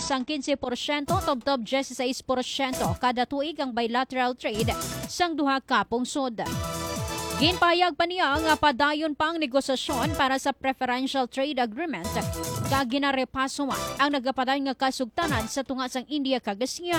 sang 15%, tubtob 16% kada tuig ang bilateral trade sang duha ka pungsod. Ginpahayag pa niya nga padayon pang negosasyon para sa preferential trade agreement kag ginarepaso man ang nagapadayon nga kasugtanan sa tunga sang India kag ASEAN.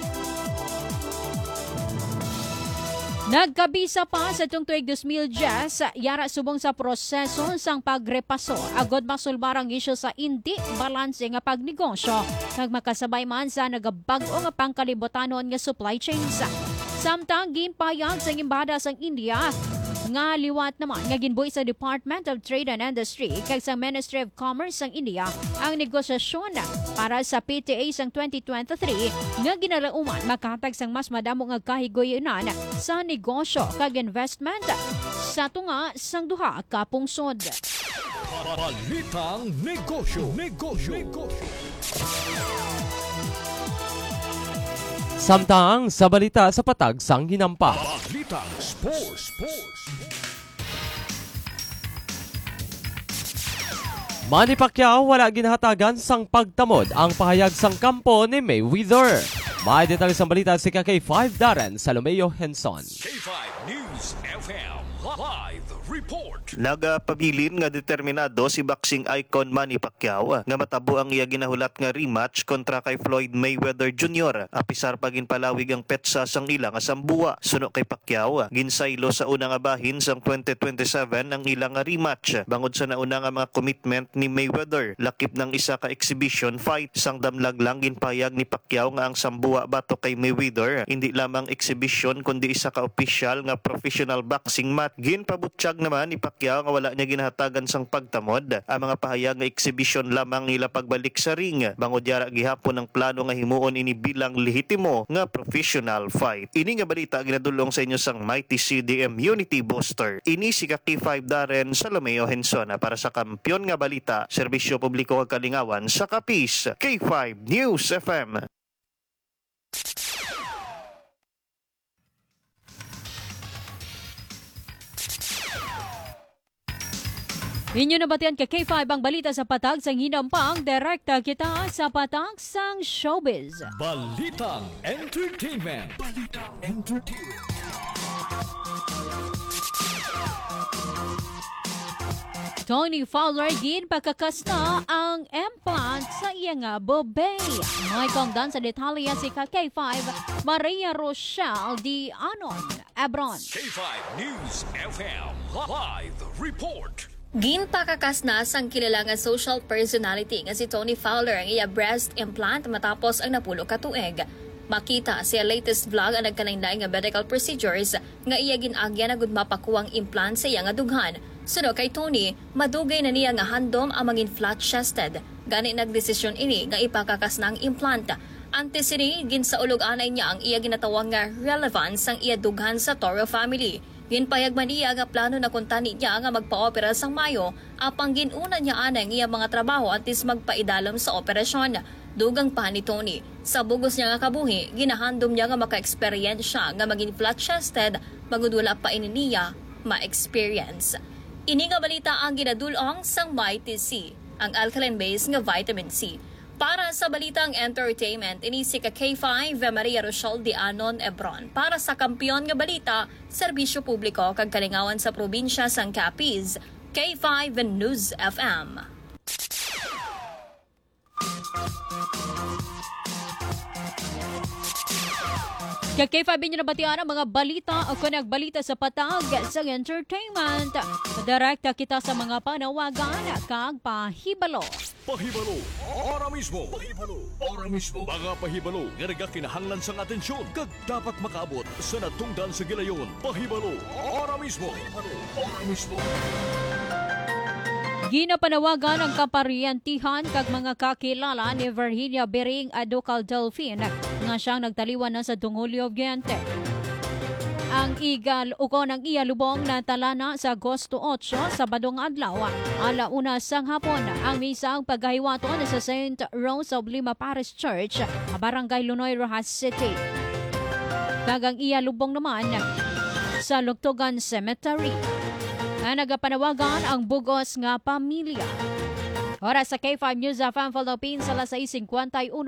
Nagkabisa pa sa itong tuig 2010, yara subong sa proseso sang pagrepaso agod masulbarang isyu sa hindi balanse nga pagnegosyo kag makasabay man sa nagabag-o nga pangkalibutanon nga supply chains. Samtang ginpahayag sa embahada sang India nga liwat naman nga ginbuhi sa Department of Trade and Industry kag sa Ministry of Commerce sang India ang negosasyon para sa PTA sang 2023 nga ginalauman makatag sang mas madamo nga kahigoyonan sa negosyo kag investment sa tunga sang duha ka pungsod. Balitang Negosyo. Samtang sa balita sa patag sang hinampa. Balitang Sports. Manny Pacquiao wala ginahatagan sang pagtamod ang pahayag sang kampo ni Mayweather. May detalye sang balita si K5 Darren Salomeo Henson. K5 News FM Live Report. Nagapabilin nga determinado si boxing icon Manny Pacquiao nga matabo ang iya ginahulat nga rematch kontra kay Floyd Mayweather Jr. Apisar pa ginpalawig ang petsa sang ila nga sambuwa. Suno kay Pacquiao ginsaylo sa una nga bahin sang 2027 ang ila nga rematch bangod sa nauna nga mga commitment ni Mayweather. Lakip ng isa ka exhibition fight sang damlag lang ginpayag ni Pacquiao nga ang sambuwa bato kay Mayweather hindi lamang exhibition kundi isa ka official nga professional boxing match. Ginpabutsyag naman ni Pacquiao nga wala niya ginahatagan sang pagtamod. Ang mga pahayag nga exhibition lamang nila pagbalik sa ring. Bangod yara gihapon ang plano nga himuon ini bilang lehitimo nga professional fight. Ini nga balita ginadulong sa inyo sang Mighty CDM Unity Booster. Ini si K5 Darren Salomeo Henson para sa Kampiyon nga Balita, Serbisyo Publiko kag Kalingawan sa Kapis, K5 News FM. Inyo nabatian kay K5 ang balita sa patag sang hinampang direkta kita sa patag sang showbiz. Balitang Entertainment. Tony Fowler gin pagkakasta ang implant sa iya nga bobay. May kongdan sa detalye si K5 Maria Rochelle D. Anon Ebron. K5 News FM Live Report. Ginpakakas na sang kilalang social personality nga si Tony Fowler ang iya breast implant matapos ang napulo ka tuig. Makita siya latest vlog ang nagkalain-lain nga medical procedures nga iya ginagya na gud mapakuwang implant sa iya nga dughan. Suno kay Tony, madugay na niya nga handom ang maging flat-chested. Gani nagdesisyon ini nga ipakakas na ang implant. Antes ini, ginsaulog anay niya ang iya ginatawang nga relevance ang iya dughan sa Toro family. Ginpayag man niya nga plano na kuntani niya nga magpa-opera sang Mayo, apang ginuna niya anay ang iya mga trabaho atis magpaidalom sa operasyon. Dugang pa ni Tony, sa bugos niya nga kabuhi, ginahandom niya nga maka-experience nga maging flat-chested, magudula pa ini niya ma-experience. Ini nga balita ang ginadulong sang Mighty C, ang alkaline-based nga vitamin C. Para sa balitang entertainment, ini si K5 Maria Rochelle D. Anon Ebron. Para sa Kampiyon nga Balita, Serbisyo Publiko kag Kalingawan sa Probinsya sang Capiz, K5 News FM. K5 nyo nabatian ang mga balita o kunagbalita sa patag sa entertainment. Direkta kita sa mga panawagan kag pahibalo. Pahibalo, ora mismo. Mga pahibalo nga nagakinahanglan sang atensyon kag dapat makaabot sa natungdan sa gilayon. Pahibalo, ora mismo. Ginapanawagan ang kapariantihan kag mga kakilala ni Virginia Bering Aducal Delfin nga siyang nagtaliwan na sa Dungulio Oriente. Ang igal ukon ang iyalubong na talana sa Agosto 8 sa Badong Adlaw, alauna sang hapon ang misang paghahiwaton sa St. Rose of Lima Parish Church, Barangay Lunoy, Rojas City. Kagang iyalubong naman sa Lugtugan Cemetery. Nagapanawagan ang bugos nga pamilya. Oras sa K5 News FM Philippines, alas 6:51.